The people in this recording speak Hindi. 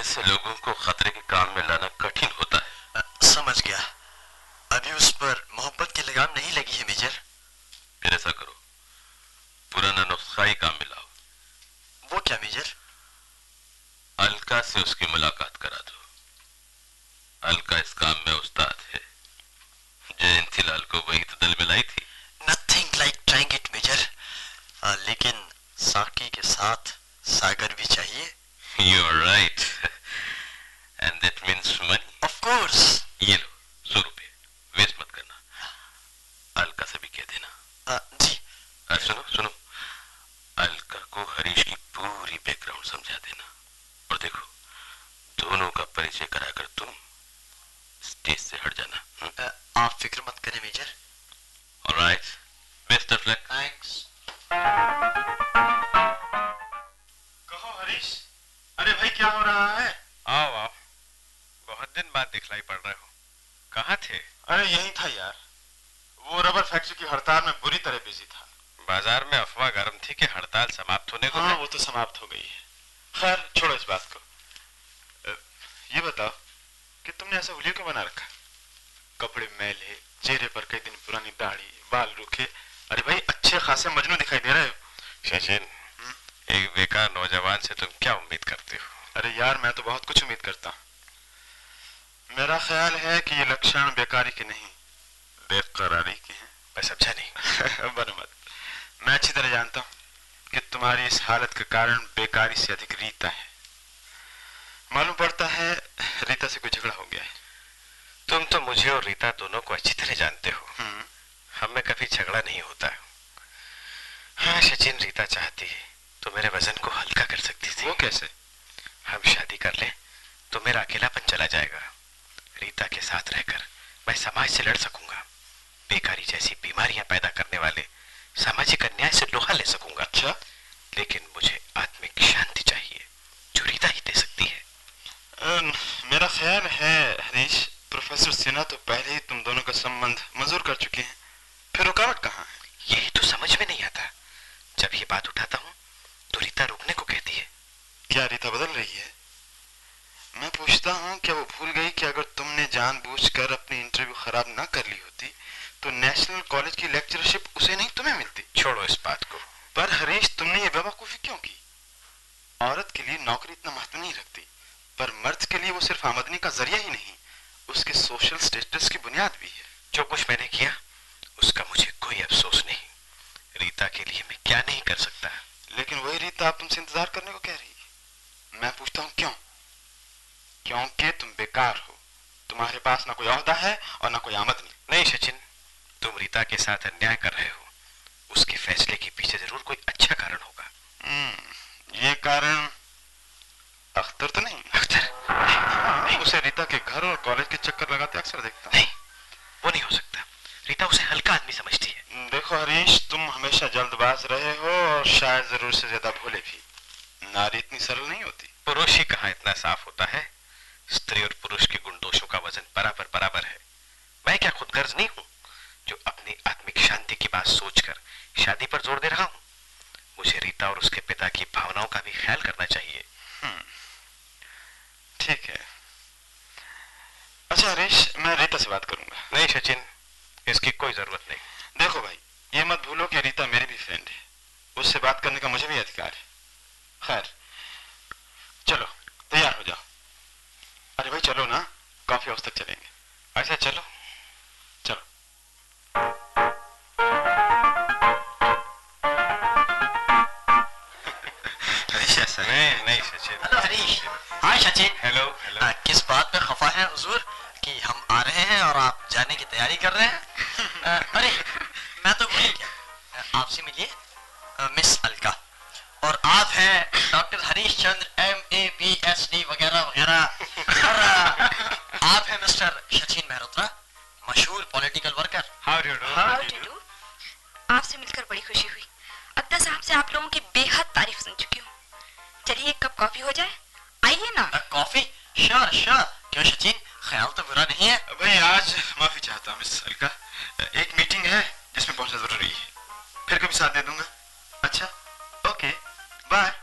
जैसे लोगों को खतरे के काम में लाना कठिन होता है। समझ गया। अभी उस पर मोहब्बत की लगाम नहीं लगी है मेजर। फिर ऐसा करो, पुराना नुस्खा ही काम में लाओ। वो क्या मेजर? अलका से उसकी मुलाकात करा दो। अलका इस काम में उस्ताद है। जयंतीलाल को वही तो दल में लाई थी। Nothing like trying it major. लेकिन साकी के साथ सागर भी चाहिए। You are right, and that means money. Of course. ये लो 100 रुपए, वेस्ट मत करना। अलका से भी कह देना। जी। सुनो सुनो, अलका को हरीश की पूरी बैकग्राउंड समझा देना। और देखो, दोनों का परिचय कराकर तुम स्टेज से हट जाना। आप फिक्र मत करें major. Alright, best of luck. Thanks. कहो हरीश, अरे भाई क्या हो रहा है? आओ आओ, बहुत दिन बाद दिखलाई पड़ रहे हो। कहाँ थे? अरे यही था यार, वो रबर फैक्ट्री की हड़ताल में बुरी तरह बिजी था। बाजार में अफवाह गर्म थी कि हड़ताल समाप्त होने को हाँ, है। वो तो समाप्त हो गई है। खैर छोड़ो इस बात को। ये बताओ कि तुमने ऐसा हुलिया क्यों बना रखा? कपड़े मैले, चेहरे पर कई दिन पुरानी दाढ़ी, बाल रूखे। अरे भाई अच्छे खासे मजनू दिखाई दे रहे हो। सचिन, एक बेकार नौजवान से तुम क्या उम्मीद करते हो? अरे यार मैं तो बहुत कुछ उम्मीद करता हूँ। मेरा ख्याल है कि ये लक्षण बेकारी के नहीं, बेकरारी के हैं। मैं समझा नहीं। बनो मत। मैं अच्छी तरह जानता हूँ कि तुम्हारी इस हालत का कारण बेकारी से अधिक रीता है। मालूम पड़ता है रीता से कोई झगड़ा हो गया है। तुम तो मुझे और रीता दोनों को अच्छी तरह जानते हो। हम में कभी झगड़ा नहीं होता। हाँ सचिन, रीता चाहती है तो मेरे वजन को हल्का कर सकती थी। वो कैसे? हम शादी कर ले तो मेरा अकेलापन चला जाएगा। रीता के साथ रहकर मैं समाज से लड़ सकूंगा। बेकारी जैसी बीमारियां पैदा करने वाले सामाजिक अन्याय से लोहा ले सकूंगा। अच्छा? लेकिन मुझे आत्मिक शांति चाहिए जो रीता ही दे सकती है। मेरा ख्याल है हरीश, प्रोफेसर सिन्हा तो पहले ही तुम दोनों का संबंध मंजूर कर चुके हैं। फिर रुकावट कहाँ है? यही तो समझ में नहीं आता। जब ये बात उठाता हूँ तो रीता रुकने को कहती है। क्या रीता बदल रही है? मैं पूछता हूँ, क्या वो भूल गई कि अगर तुमने जानबूझकर अपनी इंटरव्यू खराब ना कर ली होती तो नेशनल कॉलेज की लेक्चरशिप उसे नहीं तुम्हें मिलती? छोड़ो इस बात को। पर हरीश, तुमने ये बेवकूफी क्यों की? औरत के लिए नौकरी इतना महत्व नहीं रखती, पर मर्द के लिए वो सिर्फ आमदनी का जरिया ही नहीं, उसके सोशल स्टेटस की बुनियाद भी है। जो कुछ मैंने किया उसका मुझे कोई अफसोस नहीं। रीता के लिए मैं क्या नहीं कर सकता। लेकिन वही रीता आप तुमसे इंतजार करने को कह रही है। मैं पूछता हूँ क्यों? क्योंकि तुम बेकार हो, तुम्हारे पास ना कोई ओहदा है और ना कोई आमदनी। नहीं सचिन, तुम रीता के साथ अन्याय कर रहे हो। उसके फैसले के पीछे जरूर कोई अच्छा कारण होगा। ये कारण अख्तर तो नहीं? अख्तर? नहीं, उसे रीता के घर और कॉलेज के चक्कर लगाते अक्सर देखता हूँ। नहीं, वो नहीं हो सकता। रीता उसे हल्का आदमी समझती है। देखो हरीश, तुम हमेशा जल्दबाज रहे हो और शायद जरूर से ज्यादा भोले भी। नारी इतनी सरल नहीं होती। पुरुष ही कहाँ इतना साफ होता है। स्त्री और पुरुष के गुण दोषों का वजन बराबर बराबर है। मैं क्या खुदगर्ज नहीं हूँ जो अपनी आत्मिक शांति की बात सोचकर शादी पर जोर दे रहा हूँ? मुझे रीता और उसके पिता की भावनाओं का भी ख्याल करना चाहिए। ठीक है। अच्छा हरीश, मैं रीता से बात करूंगा। नहीं सचिन, इसकी कोई जरूरत नहीं। देखो भाई, ये मत भूलो कि रीता मेरी भी फ्रेंड है, उससे बात करने का मुझे भी अधिकार है। खैर चलो तैयार हो जाओ। अरे भाई चलो ना, कॉफी हाउस तक चलेंगे। अच्छा चलो। चलो। हरीश ऐसा नहीं नहीं सचिन। हेलो हरीश। हाय सचिन। Hello hello. किस बात में खफा है हुजूर कि हम आ रहे हैं और आप जाने की तैयारी कर रहे हैं? अरे मैं तो भूल गया, आपसे मिलिए मिस अलका। और आप हैं डॉक्टर हरीश चंद्र MABSD वगैरह वगैरह। और आप हैं मिस्टर सचिन मेहरोत्रा, मशहूर political worker. How do do? आपसे मिलकर बड़ी खुशी हुई। अक्तर साहब से आप लोगों की बेहद तारीफ सुन चुकी हूँ। चलिए एक कप कॉफी हो जाए, आइए ना। कॉफी? Sure sure. क्यों सचिन, ख्याल तो बुरा नहीं है? भाई आज माफी चाहता हूँ मिस अलका, एक मीटिंग है जिसमें पहुंचना जरूरी है। फिर कभी साथ दे दूंगा। अच्छा ओके बाय।